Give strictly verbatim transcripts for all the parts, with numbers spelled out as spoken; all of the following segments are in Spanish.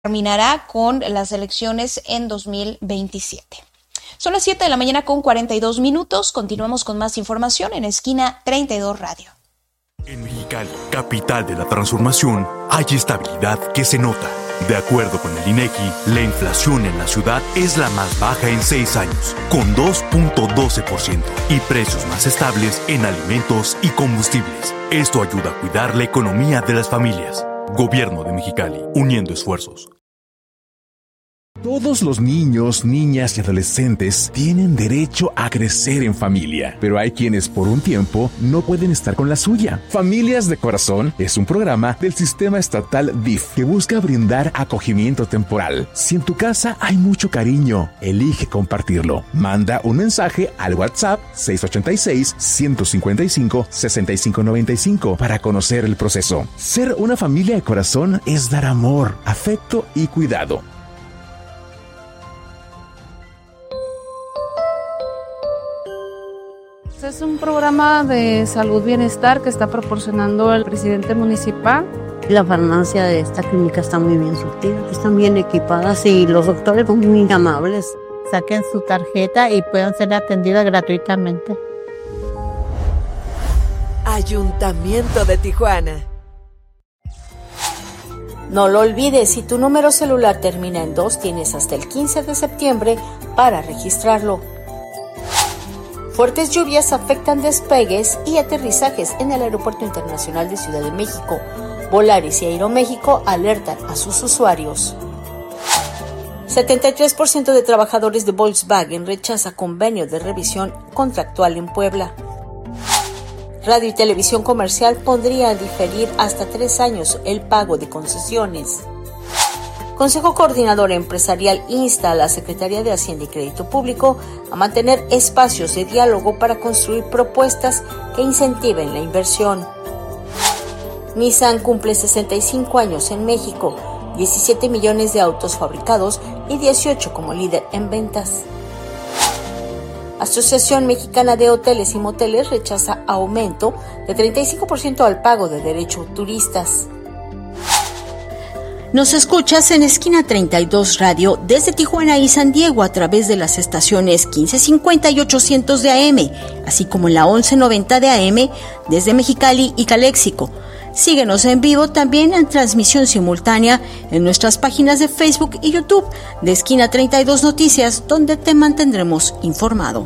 terminará con las elecciones en dos mil veintisiete. Son las siete de la mañana con cuarenta y dos minutos. Continuamos con más información en Esquina treinta y dos Radio. En Mexicali, capital de la transformación, hay estabilidad que se nota. De acuerdo con el INEGI, la inflación en la ciudad es la más baja en seis años, con dos punto doce por ciento, y precios más estables en alimentos y combustibles. Esto ayuda a cuidar la economía de las familias. Gobierno de Mexicali, uniendo esfuerzos. Todos los niños, niñas y adolescentes tienen derecho a crecer en familia, pero hay quienes por un tiempo no pueden estar con la suya. Familias de Corazón es un programa del sistema estatal D I F que busca brindar acogimiento temporal. Si en tu casa hay mucho cariño, elige compartirlo. Manda un mensaje al WhatsApp seis ocho seis, uno cinco cinco, seis cinco nueve cinco para conocer el proceso. Ser una familia de Corazón es dar amor, afecto y cuidado. Es un programa de salud bienestar que está proporcionando el presidente municipal. La farmacia de esta clínica está muy bien surtida, están bien equipadas y los doctores son muy amables. Saquen su tarjeta y puedan ser atendidas gratuitamente. Ayuntamiento de Tijuana. No lo olvides, si tu número celular termina en dos, tienes hasta el quince de septiembre para registrarlo. Fuertes lluvias afectan despegues y aterrizajes en el Aeropuerto Internacional de Ciudad de México. Volaris y Aeroméxico alertan a sus usuarios. setenta y tres por ciento de trabajadores de Volkswagen rechaza convenio de revisión contractual en Puebla. Radio y Televisión Comercial podría diferir hasta tres años el pago de concesiones. Consejo Coordinador Empresarial insta a la Secretaría de Hacienda y Crédito Público a mantener espacios de diálogo para construir propuestas que incentiven la inversión. Nissan cumple sesenta y cinco años en México, diecisiete millones de autos fabricados y dieciocho como líder en ventas. Asociación Mexicana de Hoteles y Moteles rechaza aumento de treinta y cinco por ciento al pago de derecho turistas. Nos escuchas en Esquina treinta y dos Radio desde Tijuana y San Diego a través de las estaciones quince cincuenta y ochocientos de A M, así como en la once noventa de A M desde Mexicali y Caléxico. Síguenos en vivo también en transmisión simultánea en nuestras páginas de Facebook y YouTube de Esquina treinta y dos Noticias, donde te mantendremos informado.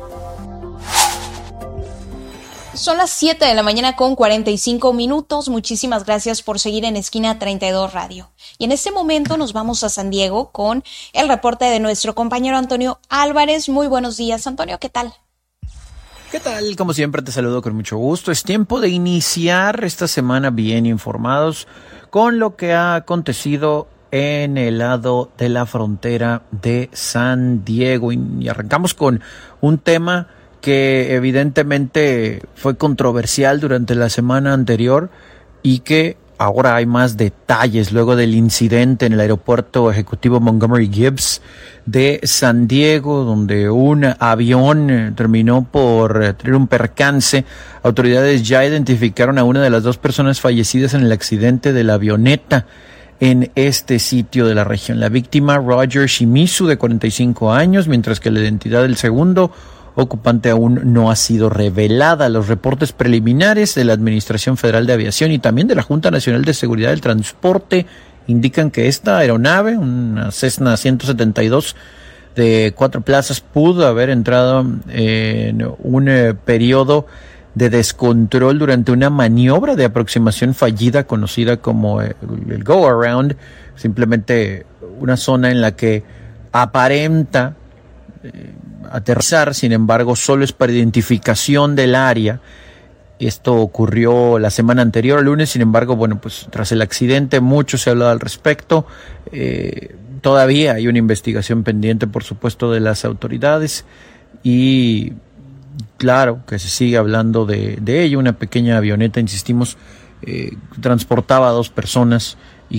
Son las siete de la mañana con cuarenta y cinco minutos. Muchísimas gracias por seguir en Esquina treinta y dos Radio. Y en este momento nos vamos a San Diego con el reporte de nuestro compañero Antonio Álvarez. Muy buenos días, Antonio, ¿qué tal? ¿Qué tal? Como siempre te saludo con mucho gusto. Es tiempo de iniciar esta semana bien informados con lo que ha acontecido en el lado de la frontera de San Diego. Y arrancamos con un tema que evidentemente fue controversial durante la semana anterior y que ahora hay más detalles luego del incidente en el aeropuerto ejecutivo Montgomery Gibbs de San Diego, donde un avión terminó por tener un percance. Autoridades ya identificaron a una de las dos personas fallecidas en el accidente de la avioneta en este sitio de la región. La víctima, Roger Shimizu, de cuarenta y cinco años, mientras que la identidad del segundo ocupante aún no ha sido revelada. Los reportes preliminares de la Administración Federal de Aviación y también de la Junta Nacional de Seguridad del Transporte indican que esta aeronave, una Cessna ciento setenta y dos de cuatro plazas, pudo haber entrado en un eh, periodo de descontrol durante una maniobra de aproximación fallida conocida como el, el go around, simplemente una zona en la que aparenta eh, aterrizar, sin embargo solo es para identificación del área. Esto ocurrió la semana anterior, el lunes, sin embargo, bueno, pues tras el accidente mucho se ha hablado al respecto. Eh, todavía hay una investigación pendiente, por supuesto, de las autoridades y claro que se sigue hablando de, de ello. Una pequeña avioneta, insistimos, eh, transportaba a dos personas y que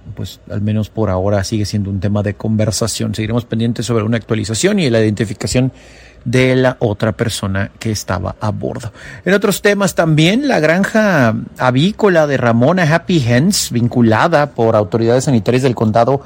pues al menos por ahora sigue siendo un tema de conversación. Seguiremos pendientes sobre una actualización y la identificación de la otra persona que estaba a bordo. En otros temas también, la granja avícola de Ramona Happy Hens, vinculada por autoridades sanitarias del condado